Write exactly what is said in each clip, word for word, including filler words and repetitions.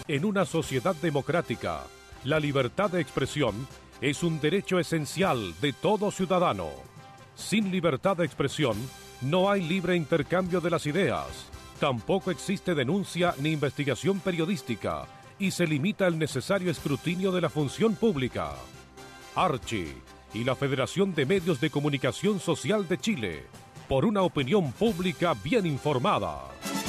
En una sociedad democrática, la libertad de expresión es un derecho esencial de todo ciudadano. Sin libertad de expresión, no hay libre intercambio de las ideas. Tampoco existe denuncia ni investigación periodística y se limita el necesario escrutinio de la función pública. Archi y la Federación de Medios de Comunicación Social de Chile, por una opinión pública bien informada.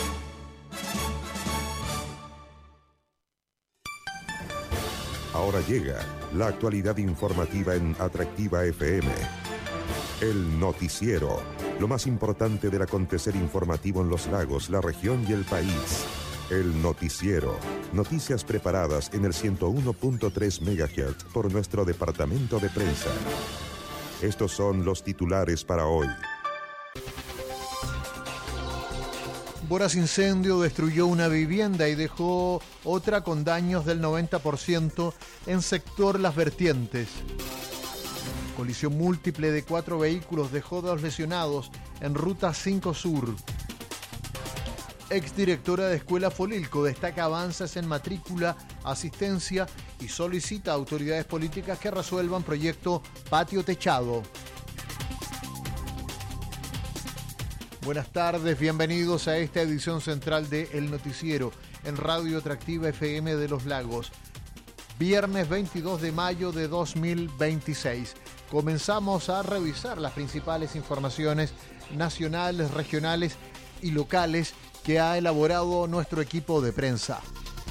Ahora llega la actualidad informativa en Atractiva F M. El noticiero, lo más importante del acontecer informativo en los lagos, la región y el país. El noticiero, noticias preparadas en el ciento uno punto tres megahertz por nuestro departamento de prensa. Estos son los titulares para hoy. Voraz incendio destruyó una vivienda y dejó otra con daños del noventa por ciento en sector Las Vertientes. Colisión múltiple de cuatro vehículos dejó dos lesionados en Ruta cinco Sur. Exdirectora de Escuela Folilco destaca avances en matrícula, asistencia y solicita a autoridades políticas que resuelvan proyecto Patio Techado. Buenas tardes, bienvenidos a esta edición central de El Noticiero en Radio Atractiva F M de Los Lagos. Viernes veintidós de mayo de dos mil veintiséis. Comenzamos a revisar las principales informaciones nacionales, regionales y locales que ha elaborado nuestro equipo de prensa.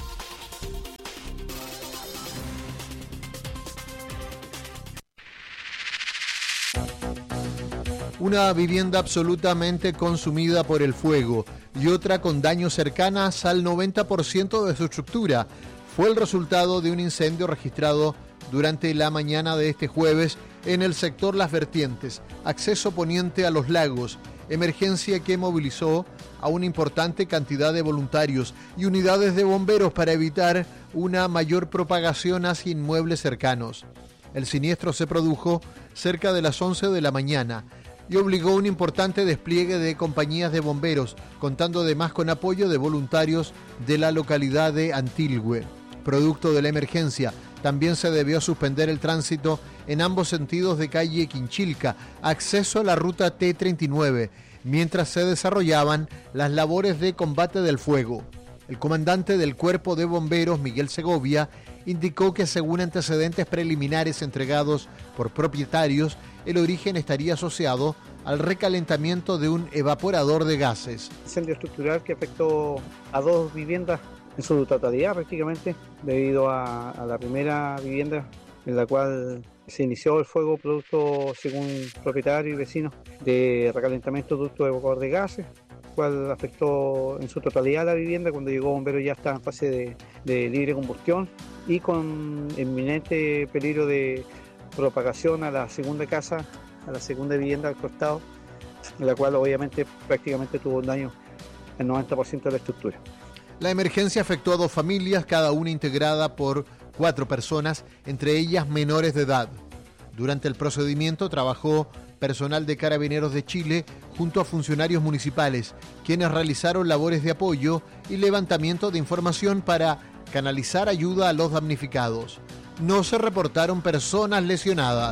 Una vivienda absolutamente consumida por el fuego y otra con daños cercanas al noventa por ciento de su estructura fue el resultado de un incendio registrado durante la mañana de este jueves en el sector Las Vertientes, acceso poniente a Los Lagos, emergencia que movilizó a una importante cantidad de voluntarios y unidades de bomberos para evitar una mayor propagación hacia inmuebles cercanos. El siniestro se produjo cerca de las once de la mañana y obligó un importante despliegue de compañías de bomberos, contando además con apoyo de voluntarios de la localidad de Antilgüe. Producto de la emergencia, también se debió suspender el tránsito en ambos sentidos de calle Quinchilca, acceso a la ruta T treinta y nueve, mientras se desarrollaban las labores de combate del fuego. El comandante del Cuerpo de Bomberos, Miguel Segovia, indicó que según antecedentes preliminares entregados por propietarios, el origen estaría asociado al recalentamiento de un evaporador de gases. Incendio estructural que afectó a dos viviendas en su totalidad prácticamente, debido a, a la primera vivienda en la cual se inició el fuego producto, según propietarios y vecinos, de recalentamiento ducto de evaporador de gases, cual afectó en su totalidad la vivienda. Cuando llegó bomberos ya estaba en fase de, de libre combustión y con inminente peligro de propagación a la segunda casa, a la segunda vivienda al costado, en la cual obviamente prácticamente tuvo un daño el noventa por ciento de la estructura. La emergencia afectó a dos familias, cada una integrada por cuatro personas, entre ellas menores de edad. Durante el procedimiento trabajó personal de Carabineros de Chile junto a funcionarios municipales, quienes realizaron labores de apoyo y levantamiento de información para canalizar ayuda a los damnificados. No se reportaron personas lesionadas.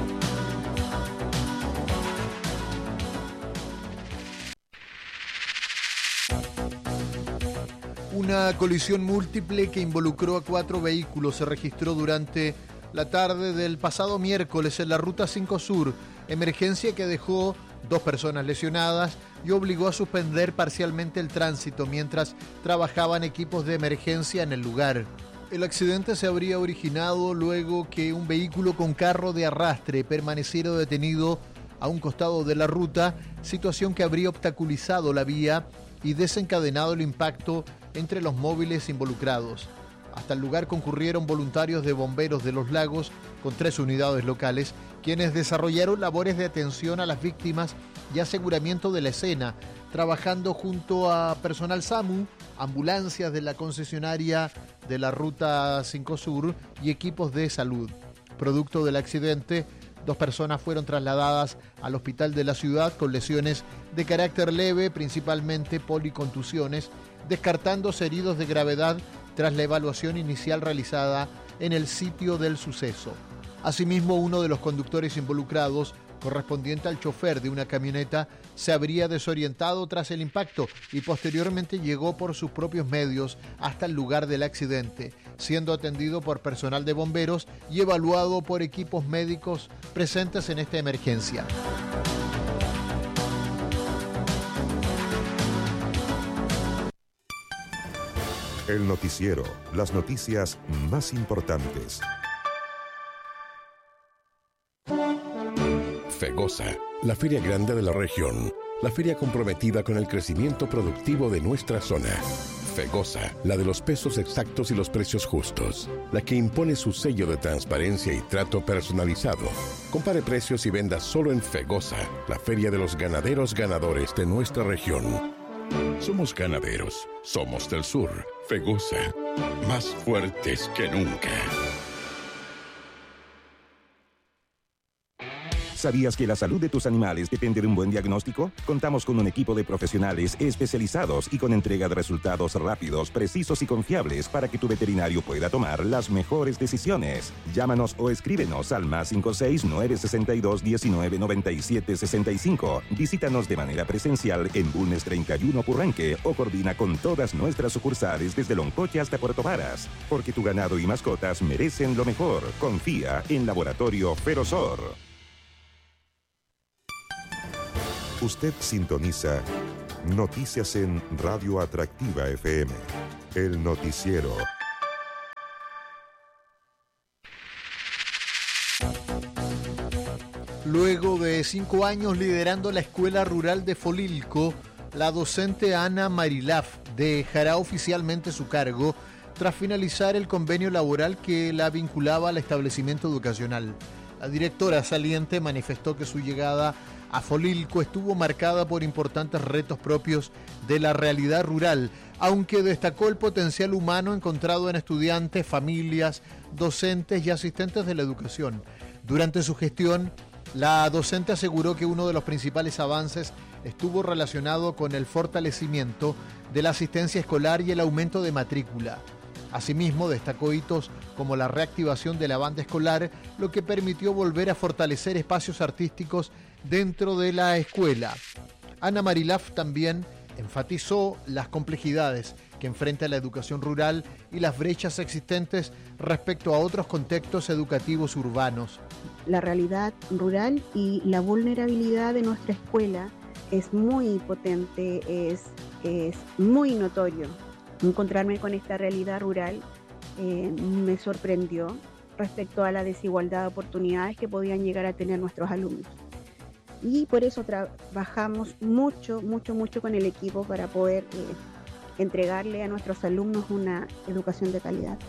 Una colisión múltiple que involucró a cuatro vehículos se registró durante la tarde del pasado miércoles en la Ruta cinco Sur, emergencia que dejó dos personas lesionadas y obligó a suspender parcialmente el tránsito mientras trabajaban equipos de emergencia en el lugar. El accidente se habría originado luego que un vehículo con carro de arrastre permaneciera detenido a un costado de la ruta, situación que habría obstaculizado la vía y desencadenado el impacto entre los móviles involucrados. Hasta el lugar concurrieron voluntarios de bomberos de Los Lagos con tres unidades locales, quienes desarrollaron labores de atención a las víctimas y aseguramiento de la escena, trabajando junto a personal SAMU, ambulancias de la concesionaria de la Ruta cinco Sur y equipos de salud. Producto del accidente, dos personas fueron trasladadas al hospital de la ciudad con lesiones de carácter leve, principalmente policontusiones, descartándose heridos de gravedad, tras la evaluación inicial realizada en el sitio del suceso. Asimismo, uno de los conductores involucrados, correspondiente al chofer de una camioneta, se habría desorientado tras el impacto y posteriormente llegó por sus propios medios hasta el lugar del accidente, siendo atendido por personal de bomberos y evaluado por equipos médicos presentes en esta emergencia. El noticiero, las noticias más importantes. FEGOSA, la feria grande de la región, la feria comprometida con el crecimiento productivo de nuestra zona. FEGOSA, la de los pesos exactos y los precios justos, la que impone su sello de transparencia y trato personalizado. Compare precios y venda solo en FEGOSA, la feria de los ganaderos ganadores de nuestra región. Somos ganaderos, somos del sur. FEGOSA, más fuertes que nunca. ¿Sabías que la salud de tus animales depende de un buen diagnóstico? Contamos con un equipo de profesionales especializados y con entrega de resultados rápidos, precisos y confiables para que tu veterinario pueda tomar las mejores decisiones. Llámanos o escríbenos al más cinco seis nueve seis dos diecinueve noventa y siete sesenta y cinco. Visítanos de manera presencial en Bulnes treinta y uno Purranque o coordina con todas nuestras sucursales desde Loncoche hasta Puerto Varas. Porque tu ganado y mascotas merecen lo mejor. Confía en Laboratorio Ferozor. Usted sintoniza Noticias en Radio Atractiva F M, el noticiero. Luego de cinco años liderando la escuela rural de Folilco, la docente Ana Marilaf dejará oficialmente su cargo tras finalizar el convenio laboral que la vinculaba al establecimiento educacional. La directora saliente manifestó que su llegada a Folilco estuvo marcada por importantes retos propios de la realidad rural, aunque destacó el potencial humano encontrado en estudiantes, familias, docentes y asistentes de la educación. Durante su gestión, la docente aseguró que uno de los principales avances estuvo relacionado con el fortalecimiento de la asistencia escolar y el aumento de matrícula. Asimismo, destacó hitos como la reactivación de la banda escolar, lo que permitió volver a fortalecer espacios artísticos dentro de la escuela. Ana Marilaf también enfatizó las complejidades que enfrenta la educación rural y las brechas existentes respecto a otros contextos educativos urbanos. La realidad rural y la vulnerabilidad de nuestra escuela es muy potente, es, es muy notorio. Encontrarme con esta realidad rural eh, me sorprendió respecto a la desigualdad de oportunidades que podían llegar a tener nuestros alumnos. Y por eso trabajamos mucho, mucho, mucho con el equipo para poder eh, entregarle a nuestros alumnos una educación de calidad.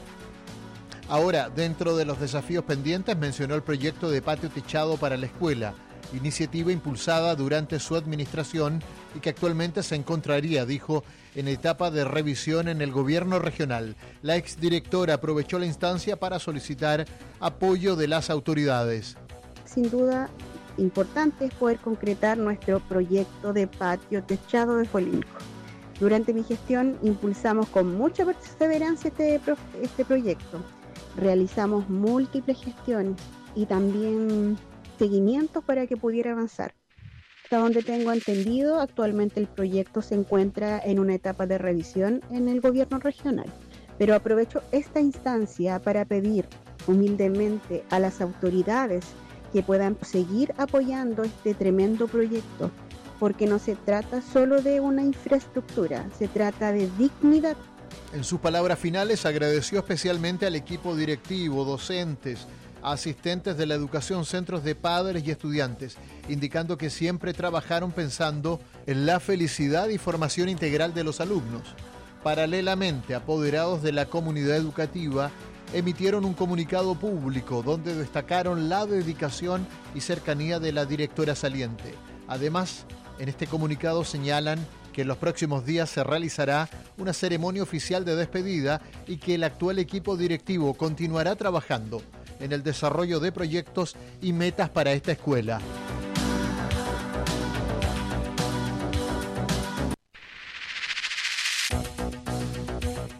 Ahora, dentro de los desafíos pendientes, mencionó el proyecto de patio techado para la escuela, iniciativa impulsada durante su administración y que actualmente se encontraría, dijo, en etapa de revisión en el gobierno regional. La exdirectora aprovechó la instancia para solicitar apoyo de las autoridades. Sin duda, importante es poder concretar nuestro proyecto de patio techado de Folilco. Durante mi gestión impulsamos con mucha perseverancia este, este proyecto. Realizamos múltiples gestiones y también seguimientos para que pudiera avanzar. Hasta donde tengo entendido, actualmente el proyecto se encuentra en una etapa de revisión en el gobierno regional. Pero aprovecho esta instancia para pedir humildemente a las autoridades que puedan seguir apoyando este tremendo proyecto, porque no se trata solo de una infraestructura, se trata de dignidad. En sus palabras finales agradeció especialmente al equipo directivo, docentes, asistentes de la educación, centros de padres y estudiantes, indicando que siempre trabajaron pensando en la felicidad y formación integral de los alumnos. Paralelamente, apoderados de la comunidad educativa emitieron un comunicado público donde destacaron la dedicación y cercanía de la directora saliente. Además, en este comunicado señalan que en los próximos días se realizará una ceremonia oficial de despedida y que el actual equipo directivo continuará trabajando en el desarrollo de proyectos y metas para esta escuela.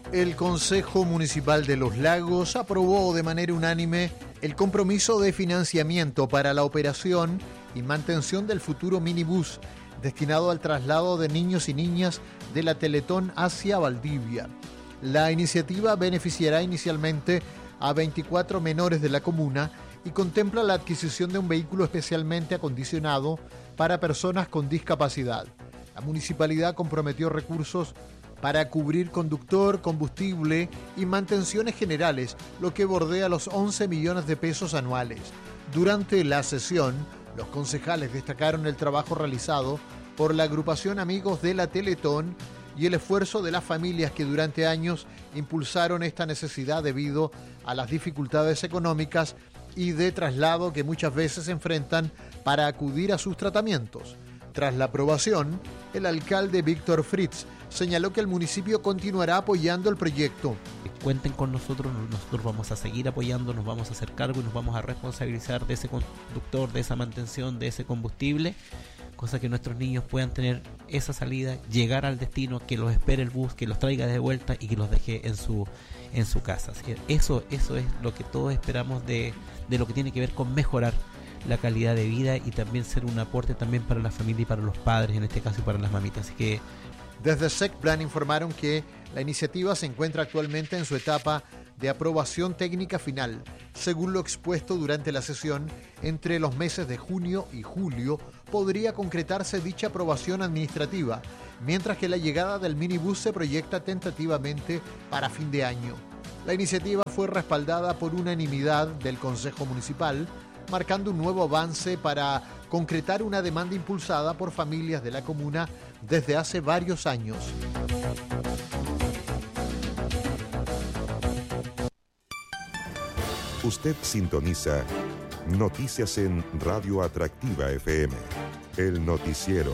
El Consejo Municipal de Los Lagos aprobó de manera unánime el compromiso de financiamiento para la operación y mantención del futuro minibús destinado al traslado de niños y niñas de la Teletón hacia Valdivia. La iniciativa beneficiará inicialmente a veinticuatro menores de la comuna y contempla la adquisición de un vehículo especialmente acondicionado para personas con discapacidad. La municipalidad comprometió recursos para cubrir conductor, combustible y mantenciones generales, lo que bordea los once millones de pesos anuales. Durante la sesión, los concejales destacaron el trabajo realizado por la agrupación Amigos de la Teletón y el esfuerzo de las familias que durante años impulsaron esta necesidad debido a las dificultades económicas y de traslado que muchas veces enfrentan para acudir a sus tratamientos. Tras la aprobación, el alcalde Víctor Fritz señaló que el municipio continuará apoyando el proyecto. Cuenten con nosotros, nosotros vamos a seguir apoyando, nos vamos a hacer cargo y nos vamos a responsabilizar de ese conductor, de esa mantención, de ese combustible, cosa que nuestros niños puedan tener esa salida, llegar al destino, que los espere el bus, que los traiga de vuelta y que los deje en su en su casa. Así que eso, eso es lo que todos esperamos de, de lo que tiene que ver con mejorar la calidad de vida y también ser un aporte también para la familia y para los padres, en este caso y para las mamitas. Así que desde SECPLAN informaron que la iniciativa se encuentra actualmente en su etapa de aprobación técnica final. Según lo expuesto durante la sesión, entre los meses de junio y julio podría concretarse dicha aprobación administrativa, mientras que la llegada del minibús se proyecta tentativamente para fin de año. La iniciativa fue respaldada por unanimidad del Consejo Municipal, marcando un nuevo avance para concretar una demanda impulsada por familias de la comuna desde hace varios años. Usted sintoniza Noticias en Radio Atractiva F M, el noticiero.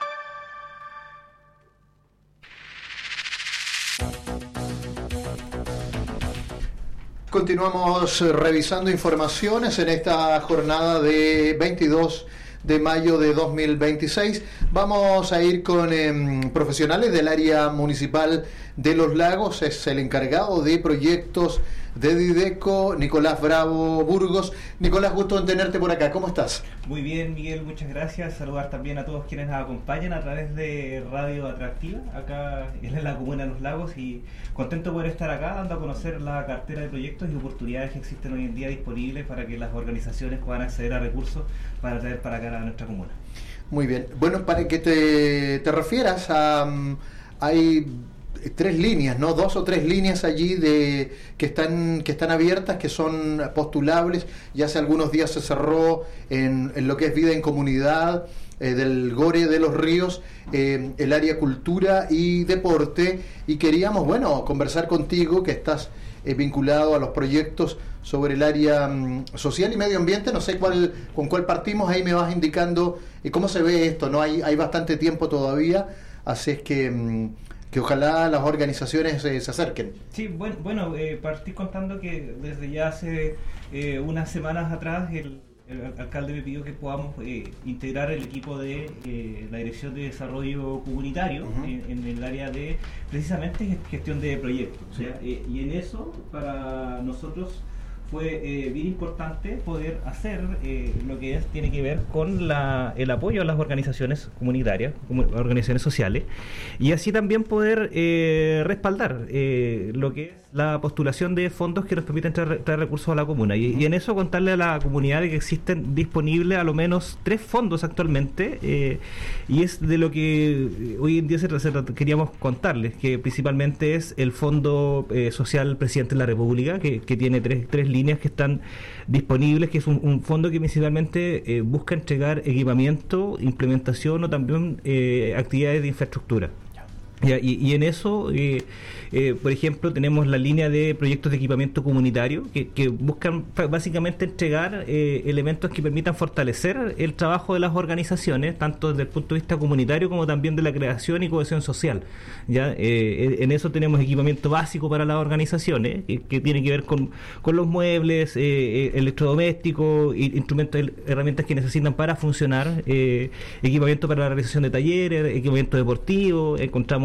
Continuamos revisando informaciones en esta jornada de veintidós de mayo de dos mil veintiséis. Vamos a ir con eh, profesionales del área municipal de Los Lagos. Es el encargado de proyectos de Dideco, Nicolás Bravo Burgos. Nicolás, gusto en tenerte por acá. ¿Cómo estás? Muy bien, Miguel, muchas gracias. Saludar también a todos quienes nos acompañan a través de Radio Atractiva, acá en la comuna de Los Lagos, y contento de poder estar acá dando a conocer la cartera de proyectos y oportunidades que existen hoy en día disponibles para que las organizaciones puedan acceder a recursos para traer para acá a nuestra comuna. Muy bien. Bueno, para que te, te refieras a... Um, hay tres líneas, ¿no? Dos o tres líneas allí de que están que están abiertas, que son postulables. Ya hace algunos días se cerró en, en lo que es vida en comunidad, eh, del Gore de los Ríos, eh, el área cultura y deporte, y queríamos, bueno, conversar contigo, que estás eh, vinculado a los proyectos sobre el área um, social y medio ambiente. No sé cuál con cuál partimos, ahí me vas indicando eh, cómo se ve esto, ¿no? Hay, hay bastante tiempo todavía, así es que... Um, que ojalá las organizaciones eh, se acerquen. Sí, bueno, bueno eh, partí contando que desde ya hace eh, unas semanas atrás el, el alcalde me pidió que podamos eh, integrar el equipo de eh, la Dirección de Desarrollo Comunitario uh-huh. en, en el área de precisamente gestión de proyectos. Sí. ¿Ya? Eh, y en eso, para nosotros fue eh, bien importante poder hacer eh, lo que es, tiene que ver con la, el apoyo a las organizaciones comunitarias, organizaciones sociales, y así también poder eh, respaldar eh, lo que es la postulación de fondos que nos permiten traer, traer recursos a la comuna. Y, y en eso contarle a la comunidad de que existen disponibles a lo menos tres fondos actualmente, eh, y es de lo que hoy en día se, se queríamos contarles, que principalmente es el Fondo eh, Social Presidente de la República, que, que tiene tres, tres líneas que están disponibles, que es un, un fondo que principalmente eh, busca entregar equipamiento, implementación o también eh, actividades de infraestructura. Ya, y, y en eso, eh, eh, por ejemplo, tenemos la línea de proyectos de equipamiento comunitario que, que buscan básicamente entregar eh, elementos que permitan fortalecer el trabajo de las organizaciones, tanto desde el punto de vista comunitario como también de la creación y cohesión social. Ya, eh, en eso tenemos equipamiento básico para las organizaciones, que, que tiene que ver con, con los muebles, eh, electrodomésticos, instrumentos, herramientas que necesitan para funcionar, eh, equipamiento para la realización de talleres, equipamiento deportivo. Encontramos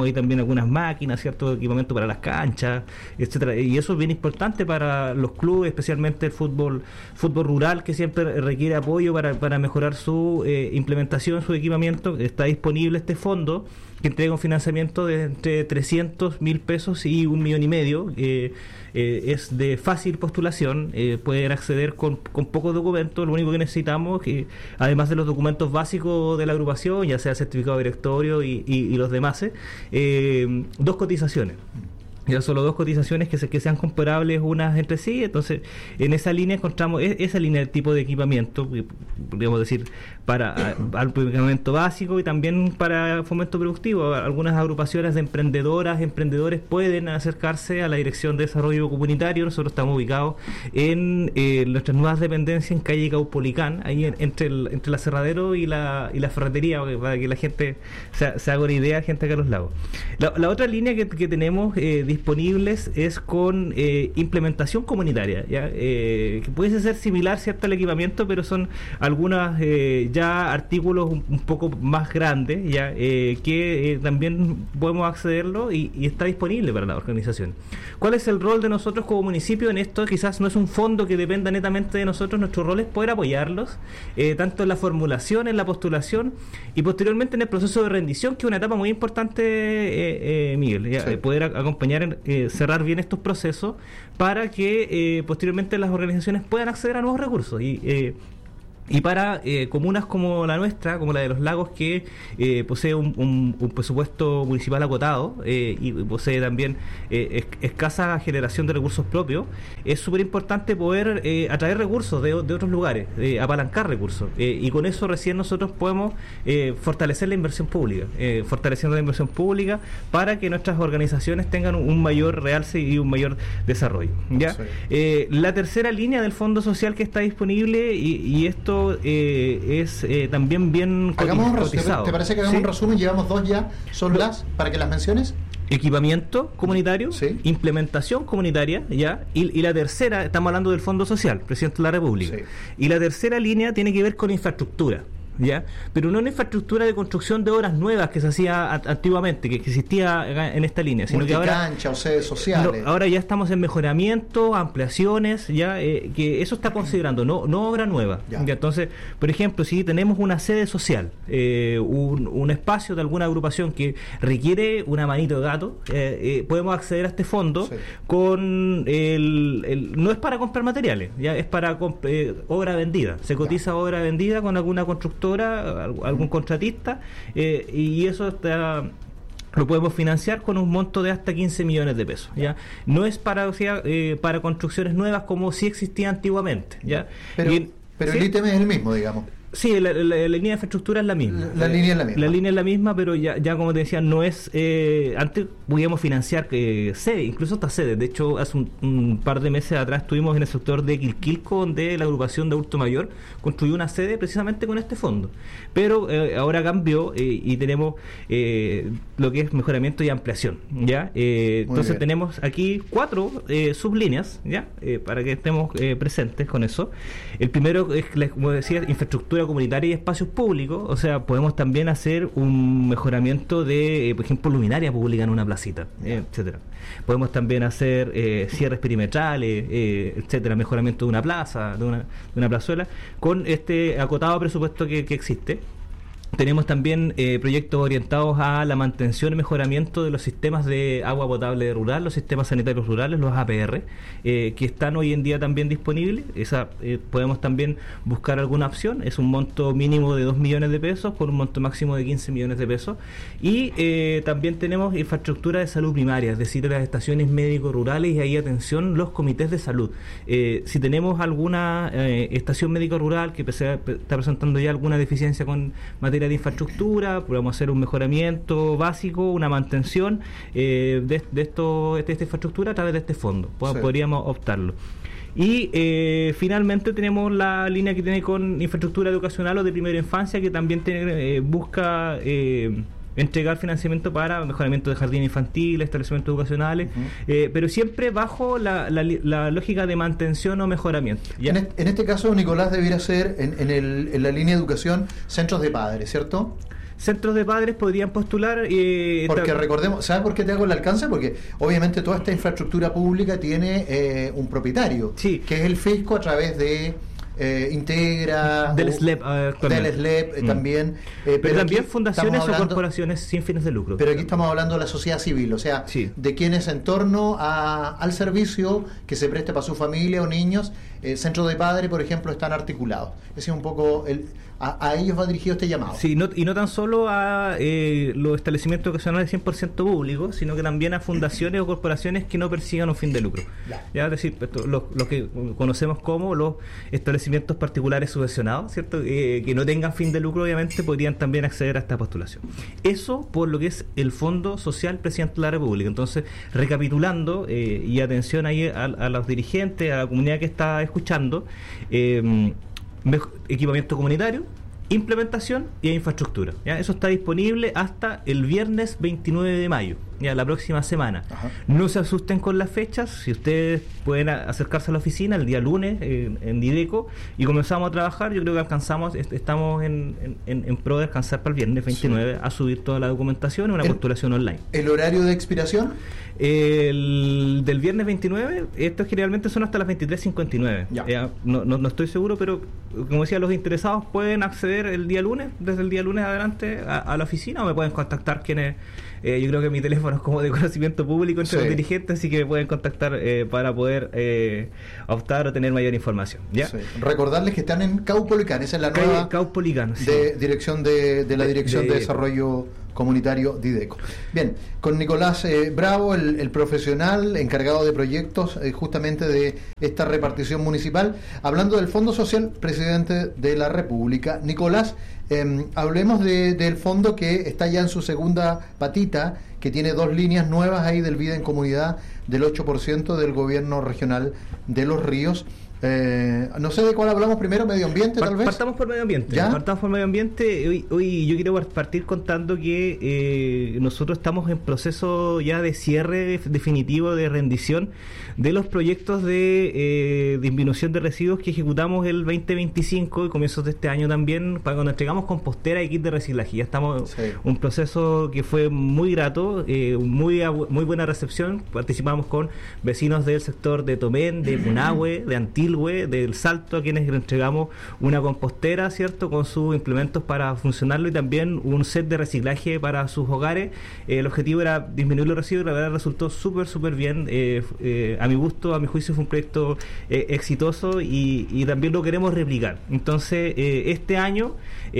compramos ahí también algunas máquinas, cierto equipamiento para las canchas, etcétera, y eso es bien importante para los clubes, especialmente el fútbol fútbol rural, que siempre requiere apoyo para, para mejorar su eh, implementación, su equipamiento. Está disponible este fondo que entrega un financiamiento de entre trescientos mil pesos y un millón y medio. Eh, eh, es de fácil postulación, eh, pueden acceder con, con pocos documentos. Lo único que necesitamos, que además de los documentos básicos de la agrupación, ya sea certificado de directorio y, y, y los demás, eh, dos cotizaciones. Ya solo dos cotizaciones que, se, que sean comparables unas entre sí. Entonces, en esa línea encontramos es, esa línea del tipo de equipamiento, podríamos decir, para al equipamiento básico y también para fomento productivo. Algunas agrupaciones de emprendedoras, emprendedores pueden acercarse a la Dirección de Desarrollo Comunitario. Nosotros estamos ubicados en eh, nuestras nuevas dependencias en calle Caupolicán, ahí en, entre el, entre el aserradero y la, y la ferretería, para que la gente se, se haga una idea, gente acá a los lados. La, la otra línea que, que tenemos eh, disponibles es con eh, implementación comunitaria, ¿ya? Eh, que puede ser similar, ¿cierto?, al equipamiento, pero son algunas eh, ya artículos un, un poco más grandes, ya eh, que eh, también podemos accederlo y, y está disponible para la organización. ¿Cuál es el rol de nosotros como municipio en esto? Quizás no es un fondo que dependa netamente de nosotros. Nuestro rol es poder apoyarlos, eh, tanto en la formulación, en la postulación y posteriormente en el proceso de rendición, que es una etapa muy importante, eh, eh, Miguel, ya, sí. poder a, acompañar Eh, cerrar bien estos procesos para que eh, posteriormente las organizaciones puedan acceder a nuevos recursos y eh, y para eh, comunas como la nuestra, como la de Los Lagos, que eh, posee un, un, un presupuesto municipal acotado eh, y posee también eh, es, escasa generación de recursos propios, es súper importante poder eh, atraer recursos de, de otros lugares, eh, apalancar recursos, eh, y con eso recién nosotros podemos eh, fortalecer la inversión pública, eh, fortaleciendo la inversión pública para que nuestras organizaciones tengan un, un mayor realce y un mayor desarrollo, ¿ya? Sí. Eh, la tercera línea del Fondo Social que está disponible, y, y esto Eh, es eh, también bien hagamos cotizado. ¿Te parece que hagamos ¿Sí? un resumen? Llevamos dos ya, son las, para que las menciones. Equipamiento comunitario, ¿Sí? implementación comunitaria, ya, y, y la tercera, estamos hablando del Fondo Social, Presidente de la República, sí. y la tercera línea tiene que ver con infraestructura. ¿Ya? Pero no una infraestructura de construcción de obras nuevas que se hacía a, antiguamente, que, que existía en esta línea, sino que ahora o sedes sociales. No, ahora ya estamos en mejoramiento, ampliaciones, ya eh, que eso está considerando, no no obra nueva. Ya. Ya, entonces, por ejemplo, si tenemos una sede social, eh, un, un espacio de alguna agrupación que requiere una manito de gato, eh, eh, podemos acceder a este fondo sí. con el, el no es para comprar materiales, ya es para eh, obra vendida. Se cotiza ya. obra vendida con alguna constructora, algún contratista, eh, y eso está, lo podemos financiar con un monto de hasta quince millones de pesos, ¿ya? No es para, o sea, eh, para construcciones nuevas como sí existía antiguamente, ¿ya? Pero, y, pero ¿sí? el ítem es el mismo, digamos. Sí, la, la, la línea de infraestructura es la misma. La, la línea es la misma. La línea es la misma, pero ya, ya como te decía, no es... Eh, antes podíamos financiar eh, sede, incluso hasta sede. De hecho, hace un, un par de meses atrás estuvimos en el sector de Quilquilco, donde la agrupación de Adulto Mayor construyó una sede precisamente con este fondo. Pero eh, ahora cambió eh, y tenemos eh, lo que es mejoramiento y ampliación, ¿ya? Eh, entonces bien. Tenemos aquí cuatro eh, sublíneas, ¿ya? Eh, para que estemos eh, presentes con eso. El primero es, como decía, infraestructura comunitaria y espacios públicos. O sea, podemos también hacer un mejoramiento de, eh, por ejemplo, luminaria pública en una placita, eh, etcétera. Podemos también hacer eh, cierres perimetrales, eh, etcétera, mejoramiento de una plaza, de una, de una plazuela, con este acotado presupuesto que, que existe. Tenemos también eh, proyectos orientados a la mantención y mejoramiento de los sistemas de agua potable rural, los sistemas sanitarios rurales, los A P R, eh, que están hoy en día también disponibles. Esa eh, podemos también buscar alguna opción. Es un monto mínimo de dos millones de pesos con un monto máximo de quince millones de pesos. Y eh, también tenemos infraestructura de salud primaria, es decir, las estaciones médicos rurales, y ahí atención, los comités de salud. Eh, si tenemos alguna eh, estación médico rural que está presentando ya alguna deficiencia con materia de infraestructura, podemos hacer un mejoramiento básico, una mantención eh, de, de, esto, de esta infraestructura a través de este fondo. Pod- sí. Podríamos optarlo. Y eh, finalmente tenemos la línea que tiene con infraestructura educacional o de primera infancia, que también tiene, eh, busca eh, entregar financiamiento para mejoramiento de jardines infantiles, establecimientos educacionales, uh-huh. eh, pero siempre bajo la, la, la lógica de mantención o mejoramiento. En este, en este caso, Nicolás, debiera ser en, en, el, en la línea de educación centros de padres, ¿cierto? centros de padres podrían postular. Eh, Porque recordemos, ¿sabes por qué te hago el alcance? Porque obviamente toda esta infraestructura pública tiene eh, un propietario, sí, que es el fisco a través de eh, Integra, del o, S L E P, uh, del S L E P eh, mm. también. Eh, pero, pero también fundaciones hablando, o corporaciones sin fines de lucro. Pero aquí estamos hablando de la sociedad civil, o sea, sí, de quienes en torno a, al servicio que se preste para su familia o niños, eh, centros de padre, por ejemplo, están articulados. Ese es un poco el... A, a ellos va dirigido este llamado. Sí, no, y no tan solo a eh, los establecimientos ocasionales cien por ciento públicos, sino que también a fundaciones o corporaciones que no persigan un fin de lucro. Ya, ya es decir, esto, lo, lo que conocemos como los establecimientos particulares subvencionados, ¿cierto? Eh, que no tengan fin de lucro, obviamente, podrían también acceder a esta postulación. Eso por lo que es el Fondo Social Presidente de la República. Entonces, recapitulando, eh, y atención ahí a, a los dirigentes, a la comunidad que está escuchando, eh, equipamiento comunitario, implementación y infraestructura. ¿Ya? Eso está disponible hasta el viernes veintinueve de mayo, ya la próxima semana. Ajá. No se asusten con las fechas. Si ustedes pueden a, acercarse a la oficina el día lunes eh, en Dideco y comenzamos a trabajar, yo creo que alcanzamos, est estamos en, en, en pro de alcanzar para el viernes veintinueve, sí, a subir toda la documentación y una el, postulación online. ¿El horario de expiración? El del viernes veintinueve, estos generalmente son hasta las veintitrés cincuenta y nueve. Eh, no, no, no estoy seguro, pero como decía, los interesados pueden acceder el día lunes, desde el día lunes adelante a, a la oficina, o me pueden contactar quienes... Eh, yo creo que mi teléfono es como de conocimiento público entre, sí, los dirigentes, así que me pueden contactar eh, para poder eh, optar o tener mayor información. ¿Ya? Sí. Recordarles que están en Caupolicán, esa es la nueva Caupolicán, sí, de dirección de, de la Dirección de, de, de Desarrollo Comunitario Dideco. Bien, con Nicolás eh, Bravo, el, el profesional encargado de proyectos eh, justamente de esta repartición municipal, hablando del Fondo Social Presidente de la República. Nicolás, eh, hablemos de, del fondo que está ya en su segunda patita, que tiene dos líneas nuevas ahí del Vida en Comunidad del ocho por ciento del Gobierno Regional de Los Ríos. Eh, no sé de cuál hablamos primero, medio ambiente tal vez. Partamos por medio ambiente. ¿Ya? Partamos por medio ambiente. Hoy, hoy yo quiero partir contando que eh, nosotros estamos en proceso ya de cierre definitivo, de rendición de los proyectos de eh, disminución de residuos que ejecutamos el veinte veinticinco y comienzos de este año también, para cuando entregamos compostera y kit de reciclaje. Ya estamos, sí, un proceso que fue muy grato, eh, muy muy buena recepción. Participamos con vecinos del sector de Tomén, de Punahue, de Antil, del Salto, a quienes le entregamos una compostera, ¿cierto?, con sus implementos para funcionarlo y también un set de reciclaje para sus hogares. Eh, el objetivo era disminuir los residuos y la verdad resultó súper, súper bien. Eh, eh, a mi gusto, a mi juicio, fue un proyecto eh, exitoso y, y también lo queremos replicar. Entonces, eh, este año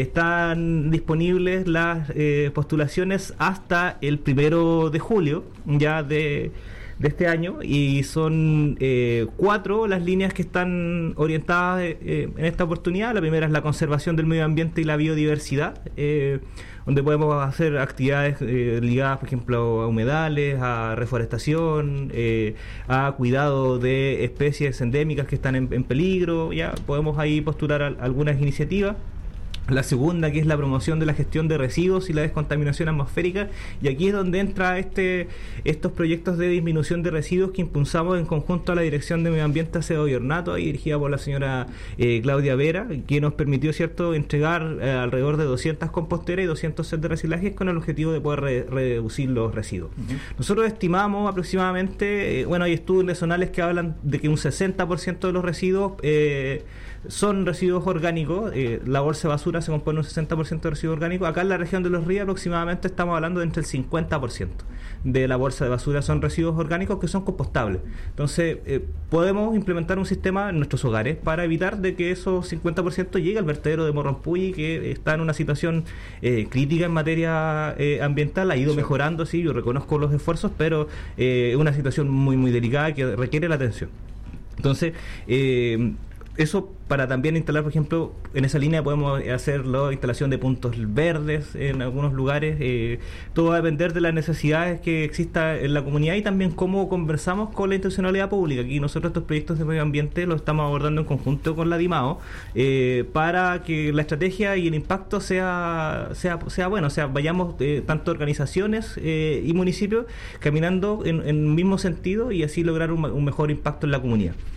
están disponibles las eh, postulaciones hasta el primero de julio, ya de... de este año, y son eh, cuatro las líneas que están orientadas eh, en esta oportunidad. La primera es la conservación del medio ambiente y la biodiversidad, eh, donde podemos hacer actividades eh, ligadas, por ejemplo, a humedales, a reforestación, eh, a cuidado de especies endémicas que están en, en peligro. Ya podemos ahí postular a, a algunas iniciativas. La segunda, que es la promoción de la gestión de residuos y la descontaminación atmosférica, y aquí es donde entra este estos proyectos de disminución de residuos que impulsamos en conjunto a la Dirección de Medio Ambiente Acebo y Ornato, ahí dirigida por la señora eh, Claudia Vera, que nos permitió, cierto, entregar eh, alrededor de doscientas composteras y doscientos sets de reciclaje con el objetivo de poder re reducir los residuos. Uh-huh. Nosotros estimamos aproximadamente, eh, bueno, hay estudios nacionales que hablan de que un sesenta por ciento de los residuos eh, son residuos orgánicos. Eh, la bolsa de basura se compone un sesenta por ciento de residuos orgánicos. Acá en la región de Los Ríos aproximadamente estamos hablando de entre el cincuenta por ciento de la bolsa de basura son residuos orgánicos que son compostables. Entonces eh, podemos implementar un sistema en nuestros hogares para evitar de que esos cincuenta por ciento llegue al vertedero de Morrompulli, que está en una situación eh, crítica en materia eh, ambiental. Ha ido, sí, mejorando, sí, yo reconozco los esfuerzos, pero es eh, una situación muy muy delicada que requiere la atención. Entonces eh, eso para también instalar, por ejemplo, en esa línea podemos hacer la instalación de puntos verdes en algunos lugares. Eh, todo va a depender de las necesidades que exista en la comunidad y también cómo conversamos con la intencionalidad pública. Aquí nosotros estos proyectos de medio ambiente los estamos abordando en conjunto con la DIMAO eh, para que la estrategia y el impacto sea sea, sea bueno, o sea, vayamos eh, tanto organizaciones eh, y municipios caminando en, en el mismo sentido y así lograr un, un mejor impacto en la comunidad.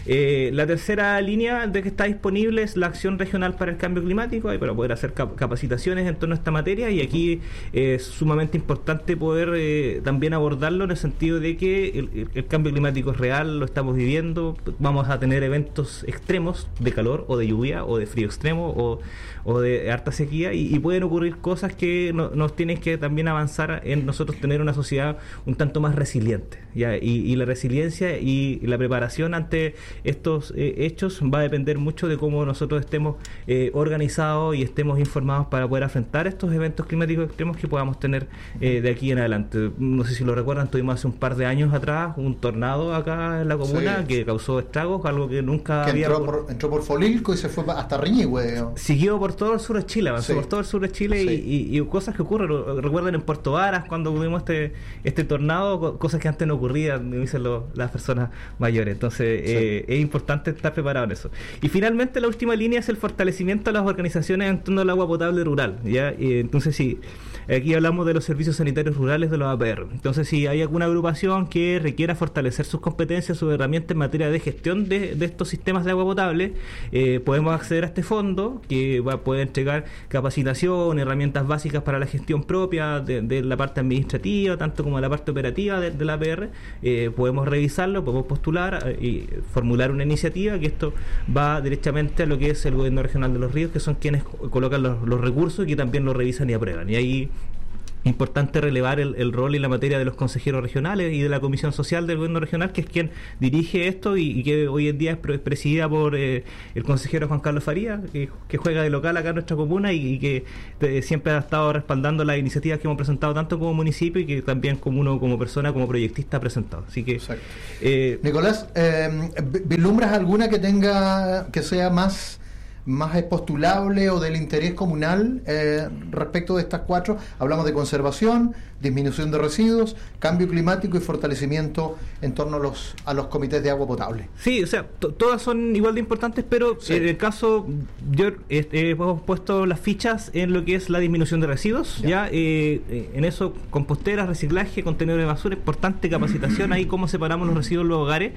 Eh, la tercera línea de que está disponible es la acción regional para el cambio climático, y para poder hacer cap- capacitaciones en torno a esta materia, y aquí eh, es sumamente importante poder eh, también abordarlo en el sentido de que el, el, el cambio climático es real, lo estamos viviendo, vamos a tener eventos extremos de calor o de lluvia o de frío extremo o, o de harta sequía, y, y pueden ocurrir cosas que no, nos tienen que también avanzar en nosotros tener una sociedad un tanto más resiliente, ¿ya? Y, y la resiliencia y la preparación ante estos eh, hechos va a depender mucho de cómo nosotros estemos eh, organizados y estemos informados para poder afrontar estos eventos climáticos extremos que podamos tener eh, de aquí en adelante. No sé si lo recuerdan, tuvimos hace un par de años atrás un tornado acá en la comuna, sí, que causó estragos, algo que nunca que había... Entró por, entró por Folilco y se fue hasta Riñihue. Siguió por todo el sur de Chile, avanzó sí. por todo el sur de Chile, sí. y, y, y cosas que ocurren. Recuerden en Puerto Varas cuando tuvimos este este tornado, cosas que antes no ocurrían, me dicen los, las personas mayores. Entonces sí. eh, es importante estar preparado en eso. Y finalmente la última línea es el fortalecimiento de las organizaciones en torno al agua potable rural, ¿ya? Y entonces sí, aquí hablamos de los servicios sanitarios rurales de los A P R. Entonces si hay alguna agrupación que requiera fortalecer sus competencias, sus herramientas en materia de gestión de, de estos sistemas de agua potable, eh, podemos acceder a este fondo que va a poder entregar capacitación, herramientas básicas para la gestión propia de, de la parte administrativa, tanto como de la parte operativa de, de la A P R. Eh, podemos revisarlo, podemos postular eh, y formular una iniciativa, que esto va directamente a lo que es el Gobierno Regional de Los Ríos, que son quienes colocan los, los recursos y que también los revisan y aprueban. Y ahí importante relevar el, el rol y la materia de los consejeros regionales y de la Comisión Social del Gobierno Regional, que es quien dirige esto y, y que hoy en día es, es presidida por eh, el consejero Juan Carlos Faría, que, que juega de local acá en nuestra comuna y, y que eh, siempre ha estado respaldando las iniciativas que hemos presentado tanto como municipio y que también como uno como persona, como proyectista ha presentado. Así que eh, Nicolás, eh, ¿vislumbras alguna que tenga que sea más más postulable o del interés comunal eh, respecto de estas cuatro? Hablamos de conservación, disminución de residuos, cambio climático y fortalecimiento en torno a los a los comités de agua potable. Sí, o sea, to- todas son igual de importantes, pero sí. en el caso, yo eh, hemos puesto las fichas en lo que es la disminución de residuos, ya, ya eh, en eso, composteras, reciclaje, contenedores de basura, importante capacitación ahí, cómo separamos los residuos en los hogares,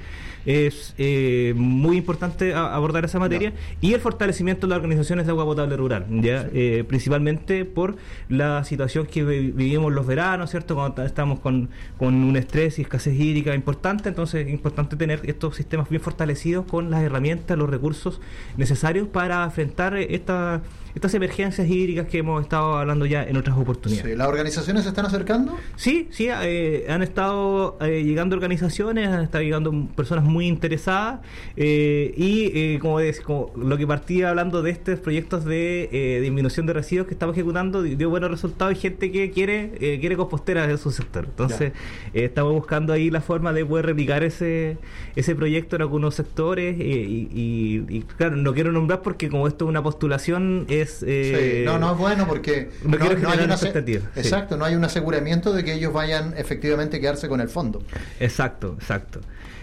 es eh, muy importante a, abordar esa materia, ya. Y el fortalecimiento de las organizaciones de agua potable rural, ya, sí. eh, principalmente por la situación que vi- vivimos los veranos, ¿cierto? Cuando estamos con, con un estrés y escasez hídrica importante, entonces es importante tener estos sistemas bien fortalecidos con las herramientas, los recursos necesarios para enfrentar esta, estas emergencias hídricas que hemos estado hablando ya en otras oportunidades. Sí. ¿Las organizaciones se están acercando? Sí, sí, eh, han estado eh, llegando organizaciones, han estado llegando personas muy interesadas eh, y eh, como, es, como lo que partía hablando de estos proyectos de eh, disminución de residuos que estamos ejecutando, dio buenos resultados y gente que quiere eh, quiere composteras en su sector. Entonces eh, estamos buscando ahí la forma de poder replicar ese ese proyecto en algunos sectores eh, y, y, y claro, no quiero nombrar porque como esto es una postulación es... Eh, sí, no, no es bueno porque no, no, no hay una expectativa. Exacto, sí. No hay un aseguramiento de que ellos vayan efectivamente a quedarse con el fondo. Exacto, exacto.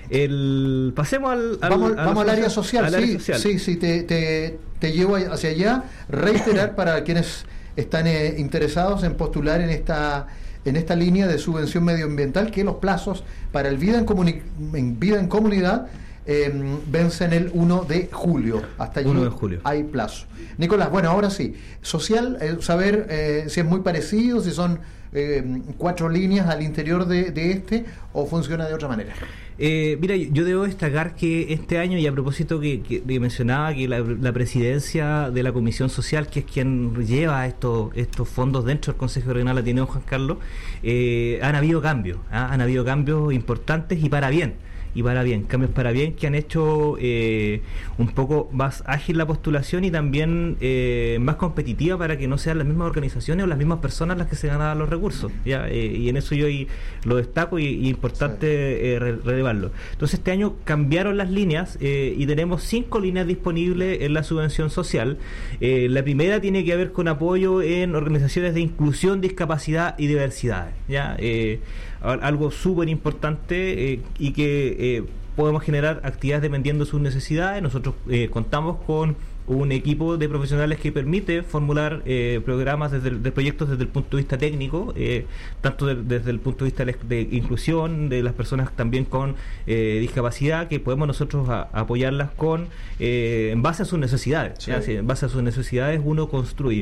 El, pasemos al, al, vamos, al, vamos al área social, al sí, área social. sí, sí, te, te, te llevo hacia allá. Reiterar para quienes están eh, interesados en postular en esta en esta línea de subvención medioambiental, que los plazos para el vida en, comuni- en vida en comunidad eh, vencen el uno de julio. Hasta allí uno de julio. Hay plazo. Nicolás, bueno, ahora sí, social, eh, saber eh, si es muy parecido, si son eh, cuatro líneas al interior de, de este o funciona de otra manera. Eh, mira, yo debo destacar que este año, y a propósito que, que, que mencionaba que la, la presidencia de la Comisión Social, que es quien lleva estos estos fondos dentro del Consejo Regional, la tiene Juan Carlos, eh, han habido cambios, ¿eh? han habido cambios importantes y para bien. y para bien, cambios para bien que han hecho eh, un poco más ágil la postulación y también eh, más competitiva para que no sean las mismas organizaciones o las mismas personas las que se ganan los recursos, ¿ya? Eh, y en eso yo ahí lo destaco y, y importante sí. eh, re- relevarlo. Entonces este año cambiaron las líneas eh, y tenemos cinco líneas disponibles en la subvención social. Eh, la primera tiene que ver con apoyo en organizaciones de inclusión, discapacidad y diversidad, ¿ya? Eh, algo súper importante eh, y que eh, podemos generar actividades dependiendo de sus necesidades. Nosotros eh, contamos con un equipo de profesionales que permite formular eh, programas desde el, de proyectos desde el punto de vista técnico, eh, tanto de, desde el punto de vista de, de inclusión de las personas también con eh, discapacidad, que podemos nosotros a, apoyarlas con eh, en base a sus necesidades. Sí. ¿Ya? Sí, en base a sus necesidades uno construye.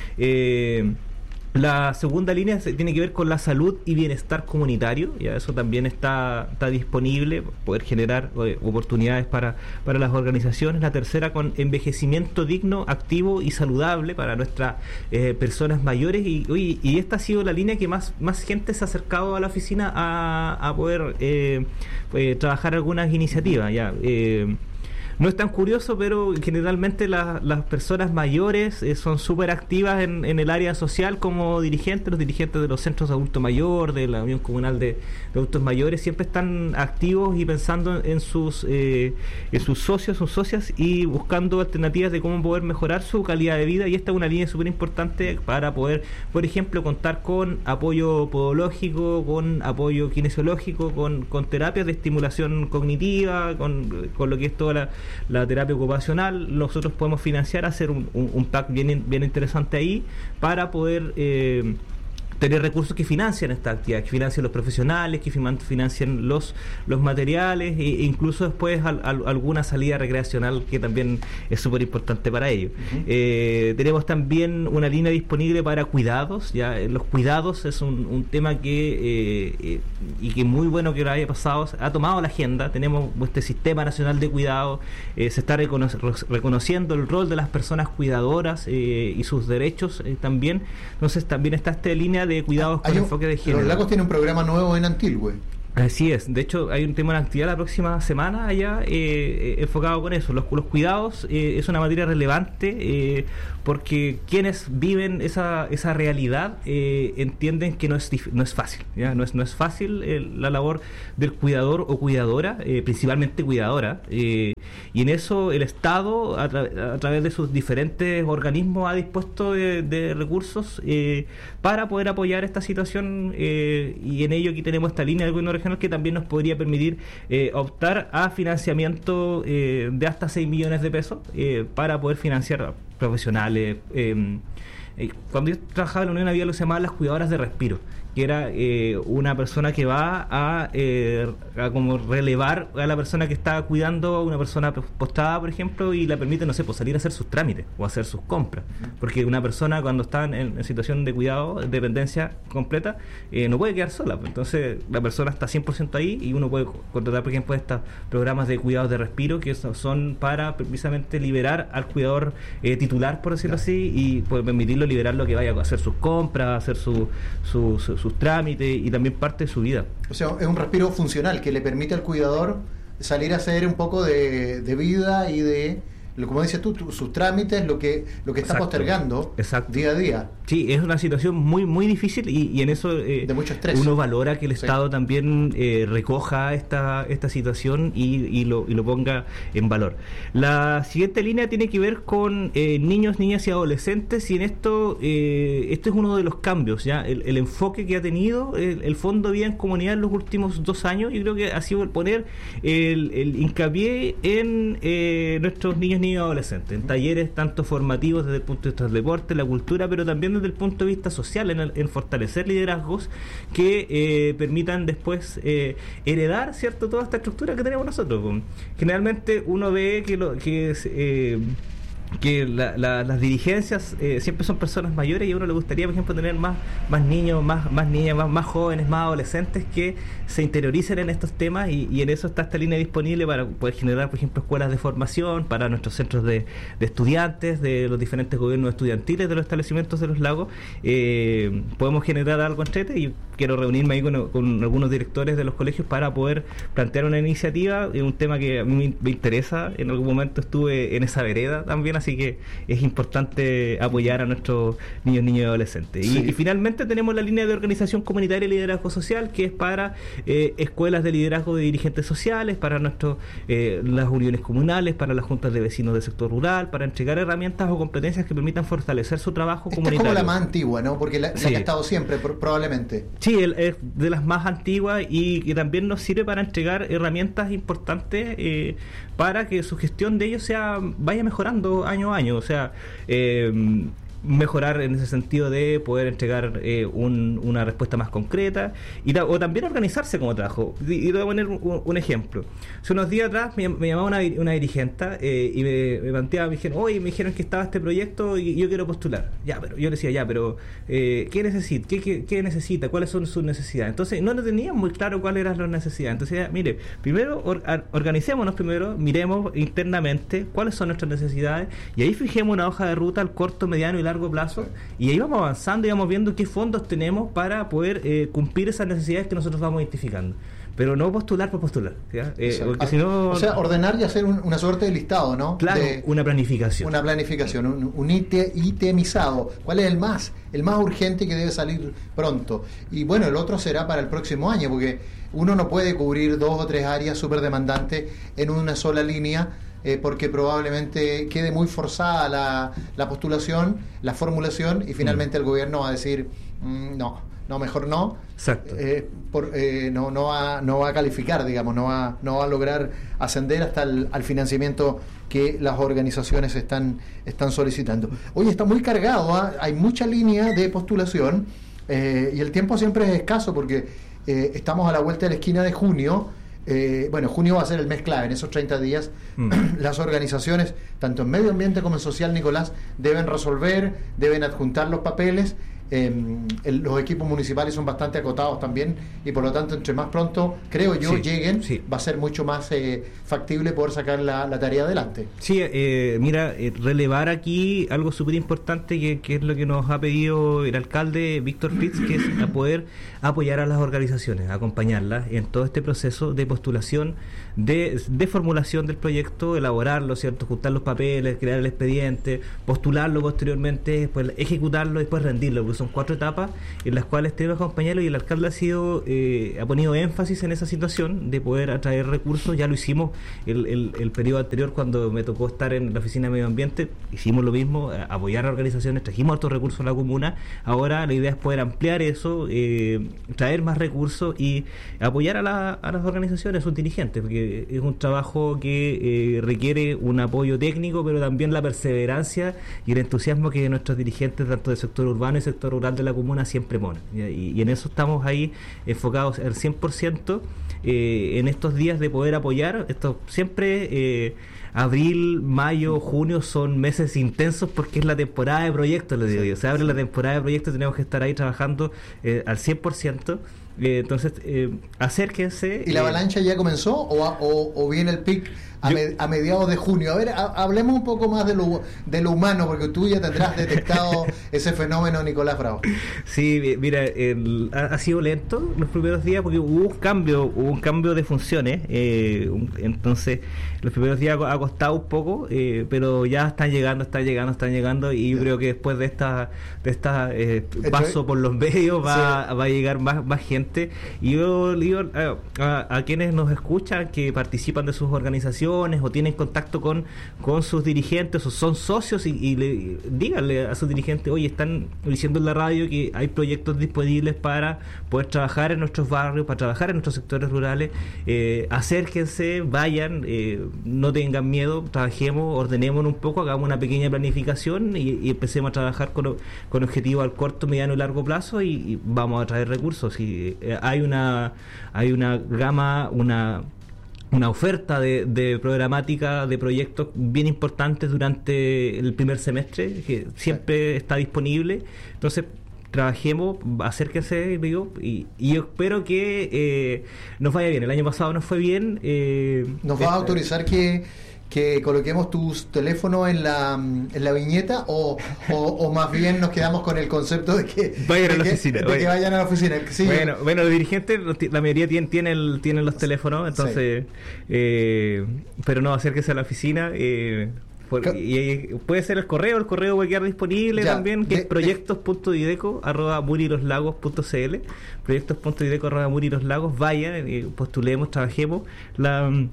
Eh, La segunda línea se, tiene que ver con la salud y bienestar comunitario, y eso también está, está disponible, poder generar eh, oportunidades para, para las organizaciones. La tercera con envejecimiento digno, activo y saludable para nuestras eh, personas mayores, y, y, y esta ha sido la línea que más, más gente se ha acercado a la oficina a, a poder eh, eh, trabajar algunas iniciativas. Ya eh, No es tan curioso, pero generalmente la, las personas mayores eh, son súper activas en, en el área social como dirigentes. Los dirigentes de los centros de adulto mayor, de la Unión Comunal de, de Adultos Mayores, siempre están activos y pensando en sus eh, en sus socios, sus socias, y buscando alternativas de cómo poder mejorar su calidad de vida. Y esta es una línea súper importante para poder, por ejemplo, contar con apoyo podológico, con apoyo kinesiológico, con, con terapias de estimulación cognitiva, con, con lo que es toda la la terapia ocupacional. Nosotros podemos financiar, hacer un, un, un pack bien, bien interesante ahí para poder eh, tener recursos que financian esta actividad, que financien los profesionales, que financien los los materiales, e incluso después al, al, alguna salida recreacional que también es súper importante para ellos. Uh-huh. Eh, tenemos también una línea disponible para cuidados. Ya los cuidados es un, un tema que eh, eh, y que muy bueno que lo haya pasado, ha tomado la agenda. Tenemos este Sistema Nacional de Cuidado, eh, se está recono- reconociendo el rol de las personas cuidadoras eh, y sus derechos eh, también. Entonces también está esta línea de cuidados con un, enfoque de género. Los Lagos tiene un programa nuevo en Antilgüe. Así es, de hecho hay un tema de actividad la próxima semana allá eh, enfocado con eso. Los, los cuidados eh, es una materia relevante eh, porque quienes viven esa esa realidad eh, entienden que no es dif- no es fácil, ¿ya? No es no es fácil eh, la labor del cuidador o cuidadora, eh, principalmente cuidadora, eh, y en eso el Estado a, tra- a través de sus diferentes organismos ha dispuesto de, de recursos eh, para poder apoyar esta situación, eh, y en ello aquí tenemos esta línea del gobierno regional que también nos podría permitir eh, optar a financiamiento eh, de hasta seis millones de pesos eh, para poder financiar a profesionales. Eh, eh, cuando yo trabajaba en la Unión había lo que se llamaba las cuidadoras de respiro, que era eh, una persona que va a, eh, a como relevar a la persona que está cuidando a una persona postrada, por ejemplo, y la permite, no sé, pues salir a hacer sus trámites o hacer sus compras, porque una persona cuando está en, en situación de cuidado, de dependencia completa, eh, no puede quedar sola. Entonces la persona está cien por ciento ahí, y uno puede contratar, por ejemplo, estos programas de cuidados de respiro que son para precisamente liberar al cuidador eh, titular, por decirlo así, y poder permitirlo liberarlo que vaya a hacer sus compras, hacer su, su, su sus trámites y también parte de su vida. O sea, es un respiro funcional que le permite al cuidador salir a hacer un poco de, de vida y de, como dices tú, tu, sus trámites, lo que lo que está Exacto. postergando Exacto. día a día. Sí, es una situación muy muy difícil, y, y en eso eh, de mucho estrés. Uno valora que el sí. Estado también eh, recoja esta esta situación y, y, lo, y lo ponga en valor. La siguiente línea tiene que ver con eh, niños, niñas y adolescentes, y en esto eh, esto es uno de los cambios, ya el, el enfoque que ha tenido el, el Fondo Vida en Comunidad en los últimos dos años. Yo creo que ha sido el poner el, el hincapié en eh, nuestros niños, niños y adolescentes, en talleres tanto formativos desde el punto de vista del deporte, la cultura, pero también desde el punto de vista social, en, el, en fortalecer liderazgos que eh, permitan después eh, heredar, ¿cierto?, toda esta estructura que tenemos nosotros. Generalmente uno ve que lo que es, eh, que la, la, las dirigencias eh, siempre son personas mayores, y a uno le gustaría, por ejemplo, tener más más niños, más más niñas, más, más jóvenes, más adolescentes que se interioricen en estos temas, y, y en eso está esta línea disponible para poder generar, por ejemplo, escuelas de formación para nuestros centros de, de estudiantes, de los diferentes gobiernos estudiantiles de los establecimientos de los lagos. Eh, podemos generar algo entre y quiero reunirme ahí con, con algunos directores de los colegios para poder plantear una iniciativa. Es un tema que a mí me, me interesa, en algún momento estuve en esa vereda también, así que es importante apoyar a nuestros niños, niños y adolescentes. Sí. Y, y finalmente tenemos la línea de organización comunitaria y liderazgo social, que es para eh, escuelas de liderazgo de dirigentes sociales, para nuestros eh, las uniones comunales, para las juntas de vecinos del sector rural, para entregar herramientas o competencias que permitan fortalecer su trabajo Esta comunitario. Es como la más antigua, ¿no? Porque la, sí. la que ha estado siempre, probablemente. Sí, el, es de las más antiguas, y que también nos sirve para entregar herramientas importantes eh, para que su gestión de ellos sea vaya mejorando año año a año, o sea, eh, mejorar en ese sentido de poder entregar eh, un, una respuesta más concreta y ta- o también organizarse como trabajo. Y, y te voy a poner un, un ejemplo. Hace unos días atrás me, me llamaba una, una dirigenta eh, y me, me planteaba, me dijeron, oye, me dijeron que estaba este proyecto y yo quiero postular. Ya, pero yo le decía, ya, pero eh, ¿qué necesita? ¿Qué, qué, qué necesita? ¿Cuáles son sus necesidades? Entonces no tenía muy claro cuáles eran las necesidades. Entonces, ya, mire, primero or, ar, organicémonos primero, miremos internamente cuáles son nuestras necesidades y ahí fijemos una hoja de ruta al corto, mediano y largo largo plazo, y ahí vamos avanzando y vamos viendo qué fondos tenemos para poder eh, cumplir esas necesidades que nosotros vamos identificando, pero no postular por postular, eh, porque si no, o sea, ordenar y hacer un, una suerte de listado, ¿no? Claro, de, una planificación una planificación, un, un ite, itemizado, cuál es el más el más urgente que debe salir pronto, y bueno, el otro será para el próximo año, porque uno no puede cubrir dos o tres áreas súper demandantes en una sola línea, Eh, porque probablemente quede muy forzada la, la postulación, la formulación, y finalmente mm. el gobierno va a decir mmm, no, no, mejor no. Exacto. Eh, por, eh, no, no, va, no va a calificar, digamos, no va, no va a lograr ascender hasta el al financiamiento que las organizaciones están, están solicitando. Oye, está muy cargado, ¿eh? Hay mucha línea de postulación eh, y el tiempo siempre es escaso porque eh, estamos a la vuelta de la esquina de junio. Eh, bueno, junio va a ser el mes clave. En esos treinta días mm. las organizaciones, tanto en medio ambiente como en social, Nicolás, deben resolver, deben adjuntar los papeles. Eh, el, los equipos municipales son bastante acotados también, y por lo tanto, entre más pronto, creo yo, sí, lleguen, sí. va a ser mucho más eh, factible poder sacar la, la tarea adelante. Sí, eh, mira, eh, relevar aquí algo súper importante que, que es lo que nos ha pedido el alcalde Víctor Fritz, que es a poder apoyar a las organizaciones, acompañarlas en todo este proceso de postulación, de, de formulación del proyecto, elaborarlo, ¿cierto? Juntar los papeles, crear el expediente, postularlo posteriormente, después ejecutarlo y después rendirlo, porque son cuatro etapas en las cuales tenemos que acompañarlo, y el alcalde ha sido eh, ha ponido énfasis en esa situación de poder atraer recursos. Ya lo hicimos el, el, el periodo anterior cuando me tocó estar en la oficina de medio ambiente, hicimos lo mismo, apoyar a organizaciones, trajimos otros recursos a la comuna. Ahora la idea es poder ampliar eso, eh, traer más recursos y apoyar a, la, a las organizaciones, a sus dirigentes, porque es un trabajo que eh, requiere un apoyo técnico, pero también la perseverancia y el entusiasmo que nuestros dirigentes, tanto del sector urbano y sector rural de la comuna, siempre ponen. Y, y en eso estamos ahí enfocados al cien por ciento eh, en estos días de poder apoyar. Esto siempre... Eh, abril, mayo, junio son meses intensos porque es la temporada de proyectos, les digo yo. Se abre la temporada de proyectos, tenemos que estar ahí trabajando eh, al cien por ciento. Eh, entonces, eh, acérquense. ¿Y la avalancha ya comenzó o, a, o, o viene el pic a, Yo, me, a mediados de junio? A ver, a, hablemos un poco más de lo, de lo humano, porque tú ya tendrás detectado ese fenómeno, Nicolás Bravo. Sí, mira, el, ha, ha sido lento los primeros días porque hubo un cambio, hubo un cambio de funciones. Eh, un, entonces, los primeros días ha costado un poco, eh, pero ya están llegando, están llegando, están llegando, y yo yeah. creo que después de esta, de esta eh, paso por los medios va, sí. va a llegar más, más gente. Y yo le digo a, a, a quienes nos escuchan, que participan de sus organizaciones o tienen contacto con, con sus dirigentes o son socios, y, y le, díganle a sus dirigentes, oye, están diciendo en la radio que hay proyectos disponibles para poder trabajar en nuestros barrios, para trabajar en nuestros sectores rurales. Eh, acérquense, vayan, eh, no tengan miedo, trabajemos, ordenémonos un poco, hagamos una pequeña planificación y, y empecemos a trabajar con, con objetivos al corto, mediano y largo plazo, y, y vamos a traer recursos. Y hay una hay una gama, una una oferta de, de programática de proyectos bien importantes durante el primer semestre, que siempre está disponible. Entonces, trabajemos, acérquense, digo, y, y yo espero que eh, nos vaya bien. El año pasado nos fue bien. Eh, ¿Nos vas a autorizar que que coloquemos tus teléfonos en la en la viñeta o, o, o más bien nos quedamos con el concepto de que vayan a la que, oficina, de que vayan a la oficina? Sí. Bueno, bueno, los dirigentes, la mayoría tienen tienen, tienen los teléfonos, entonces, sí. eh, pero no, acérquese a la oficina. Eh, por, y, y puede ser el correo, el correo puede quedar disponible ya, también, que de, es proyectos punto dideco arroba muriloslagos punto cl, proyectos punto dideco arroba muriloslagos. Vayan, eh, postulemos, trabajemos. La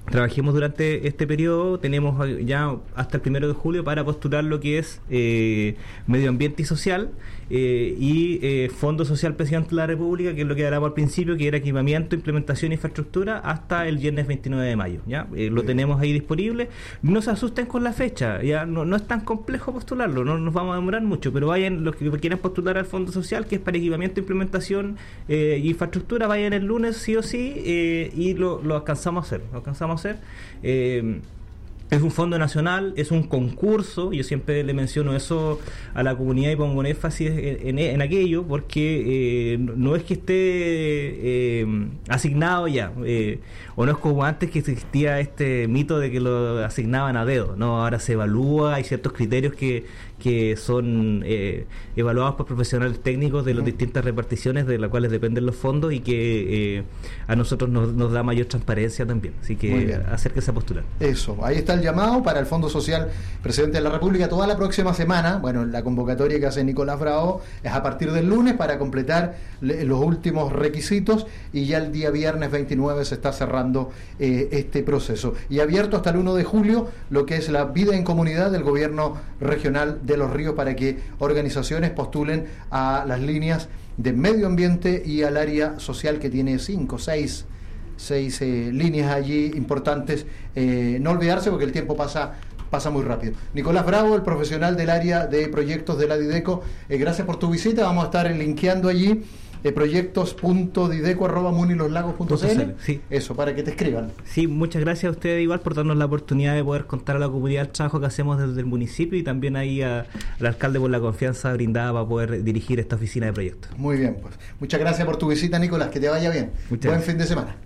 trabajemos durante este periodo. Tenemos ya hasta el primero de julio para postular lo que es eh, medio ambiente y social eh, y eh, Fondo Social Presidente de la República, que es lo que hablamos al principio, que era equipamiento, implementación e infraestructura, hasta el viernes veintinueve de mayo. ¿Ya? Eh, lo tenemos ahí disponible. No se asusten con la fecha, ya no, no es tan complejo postularlo, no nos vamos a demorar mucho, pero vayan los que quieran postular al Fondo Social, que es para equipamiento, implementación e eh, infraestructura, vayan el lunes sí o sí eh, y lo, lo alcanzamos a hacer. Lo alcanzamos a hacer. Eh, es un fondo nacional, es un concurso. Yo siempre le menciono eso a la comunidad y pongo un énfasis en, en, en aquello, porque eh, no es que esté eh, asignado ya, eh, o no es como antes que existía este mito de que lo asignaban a dedo. No, ahora se evalúa, hay ciertos criterios que, que son eh, evaluados por profesionales técnicos de las distintas reparticiones de las cuales dependen los fondos, y que eh, a nosotros nos, nos da mayor transparencia también. Así que acérquese a postular. Eso, ahí está el llamado para el Fondo Social Presidente de la República toda la próxima semana. Bueno, la convocatoria que hace Nicolás Bravo es a partir del lunes para completar le, los últimos requisitos, y ya el día viernes veintinueve se está cerrando eh, este proceso. Y abierto hasta el uno de julio lo que es la vida en comunidad del gobierno regional de Los Ríos, para que organizaciones postulen a las líneas de medio ambiente y al área social, que tiene cinco, seis seis eh, líneas allí importantes. Eh, no olvidarse, porque el tiempo pasa pasa muy rápido. Nicolás Bravo, el profesional del área de proyectos de la Dideco, eh, gracias por tu visita. Vamos a estar linkeando allí eh, proyectos punto dideco arroba muniloslagos punto c l. Sí. Eso, para que te escriban. Sí, muchas gracias a ustedes igual por darnos la oportunidad de poder contar a la comunidad el trabajo que hacemos desde el municipio, y también ahí a, al alcalde por la confianza brindada para poder dirigir esta oficina de proyectos. Muy bien, pues muchas gracias por tu visita, Nicolás, que te vaya bien. Muchas Buen gracias. Fin de semana.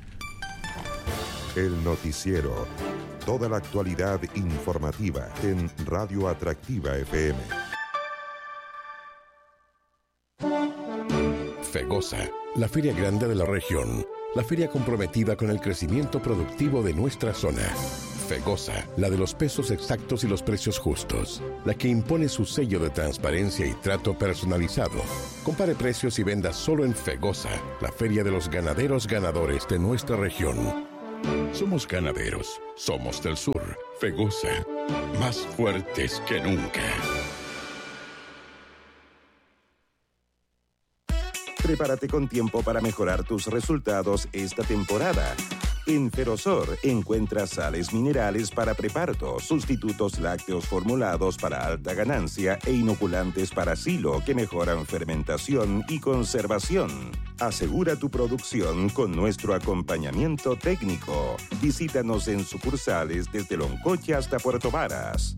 El noticiero. Toda la actualidad informativa en Radio Atractiva F M. FEGOSA, la feria grande de la región. La feria comprometida con el crecimiento productivo de nuestra zona. FEGOSA, la de los pesos exactos y los precios justos. La que impone su sello de transparencia y trato personalizado. Compare precios y venda solo en FEGOSA, la feria de los ganaderos ganadores de nuestra región. Somos ganaderos, somos del sur. FEGOSA, más fuertes que nunca. Prepárate con tiempo para mejorar tus resultados esta temporada. En Ferosor encuentras sales minerales para preparto, sustitutos lácteos formulados para alta ganancia e inoculantes para silo que mejoran fermentación y conservación. Asegura tu producción con nuestro acompañamiento técnico. Visítanos en sucursales desde Loncoche hasta Puerto Varas.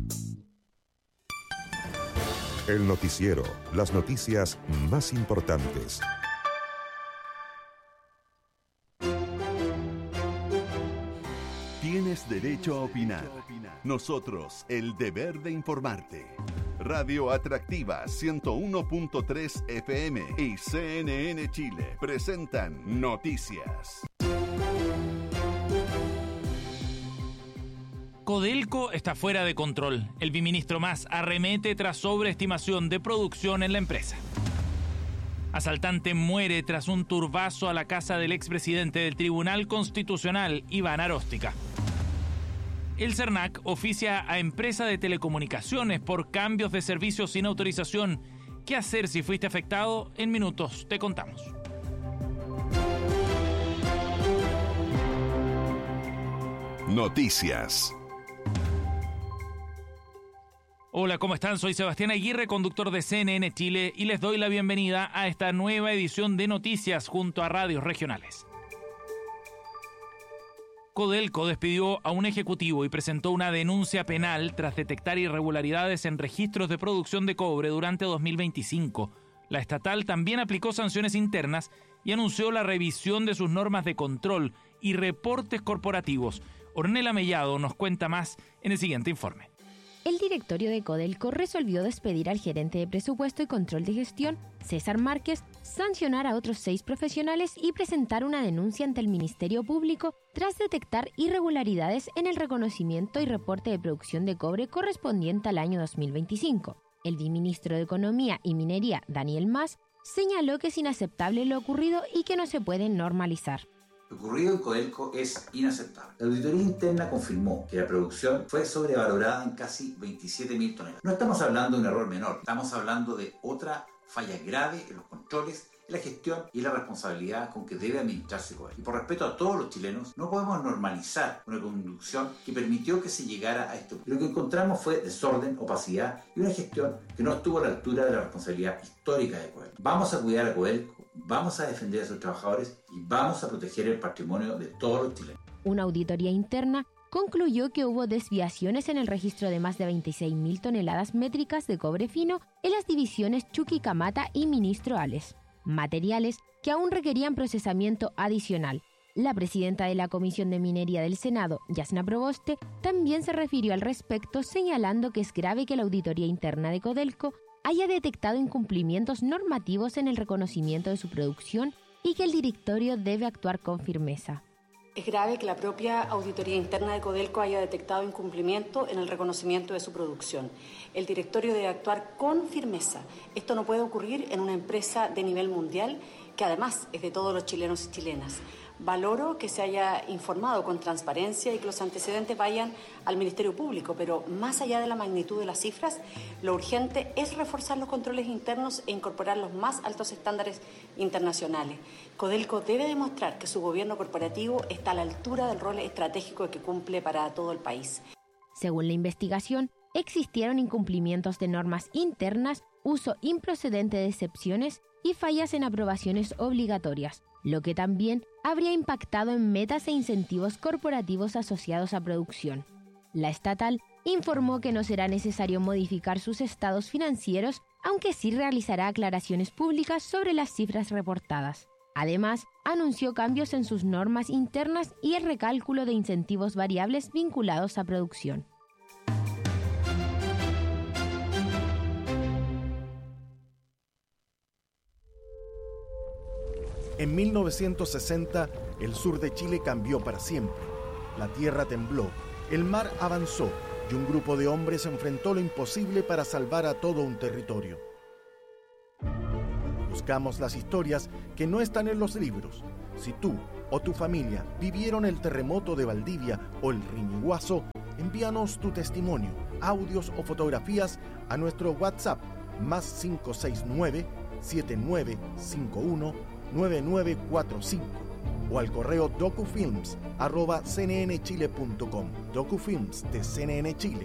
El noticiero, las noticias más importantes. Tienes derecho a opinar. Nosotros, el deber de informarte. Radio Atractiva ciento uno punto tres F M y C N N Chile presentan Noticias. Codelco está fuera de control. El viceministro Mas arremete tras sobreestimación de producción en la empresa. Asaltante muere tras un turbazo a la casa del expresidente del Tribunal Constitucional, Iván Aróstica. El CERNAC oficia a empresa de telecomunicaciones por cambios de servicios sin autorización. ¿Qué hacer si fuiste afectado? En minutos te contamos. Noticias. Hola, ¿cómo están? Soy Sebastián Aguirre, conductor de C N N Chile, y les doy la bienvenida a esta nueva edición de Noticias junto a radios regionales. Codelco despidió a un ejecutivo y presentó una denuncia penal tras detectar irregularidades en registros de producción de cobre durante dos mil veinticinco. La estatal también aplicó sanciones internas y anunció la revisión de sus normas de control y reportes corporativos. Ornella Mellado nos cuenta más en el siguiente informe. El directorio de Codelco resolvió despedir al gerente de presupuesto y control de gestión, César Márquez, sancionar a otros seis profesionales y presentar una denuncia ante el Ministerio Público tras detectar irregularidades en el reconocimiento y reporte de producción de cobre correspondiente al año dos mil veinticinco. El viceministro de Economía y Minería, Daniel Mas, señaló que es inaceptable lo ocurrido y que no se puede normalizar. Lo ocurrido en Codelco es inaceptable. La auditoría interna confirmó que la producción fue sobrevalorada en casi veintisiete mil toneladas. No estamos hablando de un error menor, estamos hablando de otra falla grave en los controles, en la gestión y en la responsabilidad con que debe administrarse Codelco. Y por respeto a todos los chilenos, no podemos normalizar una conducción que permitió que se llegara a esto. Lo que encontramos fue desorden, opacidad y una gestión que no estuvo a la altura de la responsabilidad histórica de Codelco. Vamos a cuidar a Codelco, vamos a defender a sus trabajadores y vamos a proteger el patrimonio de todos los chilenos. Una auditoría interna concluyó que hubo desviaciones en el registro de más de veintiséis mil toneladas métricas de cobre fino en las divisiones Chuquicamata y Ministro Ales, materiales que aún requerían procesamiento adicional. La presidenta de la Comisión de Minería del Senado, Yasna Proboste, también se refirió al respecto, señalando que es grave que la auditoría interna de Codelco haya detectado incumplimientos normativos en el reconocimiento de su producción y que el directorio debe actuar con firmeza. Es grave que la propia auditoría interna de Codelco haya detectado incumplimiento en el reconocimiento de su producción. El directorio debe actuar con firmeza. Esto no puede ocurrir en una empresa de nivel mundial que además es de todos los chilenos y chilenas. Valoro que se haya informado con transparencia y que los antecedentes vayan al Ministerio Público, pero más allá de la magnitud de las cifras, lo urgente es reforzar los controles internos e incorporar los más altos estándares internacionales. Codelco debe demostrar que su gobierno corporativo está a la altura del rol estratégico que cumple para todo el país. Según la investigación, existieron incumplimientos de normas internas, uso improcedente de excepciones y fallas en aprobaciones obligatorias, lo que también habría impactado en metas e incentivos corporativos asociados a producción. La estatal informó que no será necesario modificar sus estados financieros, aunque sí realizará aclaraciones públicas sobre las cifras reportadas. Además, anunció cambios en sus normas internas y el recálculo de incentivos variables vinculados a producción. En mil novecientos sesenta, el sur de Chile cambió para siempre. La tierra tembló, el mar avanzó y un grupo de hombres enfrentó lo imposible para salvar a todo un territorio. Buscamos las historias que no están en los libros. Si tú o tu familia vivieron el terremoto de Valdivia o el Riñiguazo, envíanos tu testimonio, audios o fotografías a nuestro WhatsApp más cinco seis nueve, siete nueve cinco uno, nueve nueve cuatro cinco o al correo docufilms arroba c n n chile punto com. Docufilms de C N N Chile,